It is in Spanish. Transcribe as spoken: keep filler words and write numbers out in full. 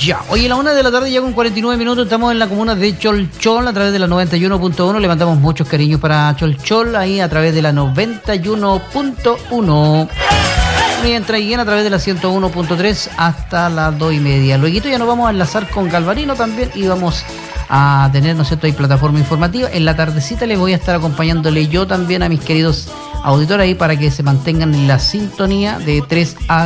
Ya, hoy a la una de la tarde, ya con cuarenta y nueve minutos, estamos en la comuna de Cholchol a través de la noventa y uno punto uno. Le mandamos muchos cariños para Cholchol ahí a través de la noventa y uno punto uno. Mientras lleguen a través de la ciento uno punto tres hasta las dos y media. Luego ya nos vamos a enlazar con Galvarino también y vamos a tener, ¿no es cierto?, ahí plataforma informativa. En la tardecita les voy a estar acompañándole yo también a mis queridos auditores ahí para que se mantengan en la sintonía de tres a